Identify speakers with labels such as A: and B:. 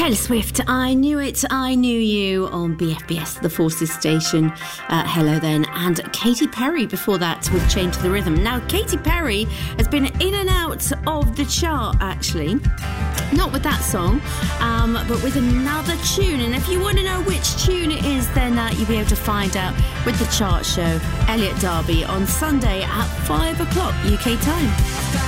A: Taylor Swift, I Knew It, I Knew You on BFBS, the Forces station. Hello then. And Katy Perry before that with Chained to the Rhythm. Now, Katy Perry has been in and out of the chart, actually. Not with that song, but with another tune. And if you want to know which tune it is, then you'll be able to find out with the chart show, Elliot Derby, on Sunday at 5 o'clock UK time.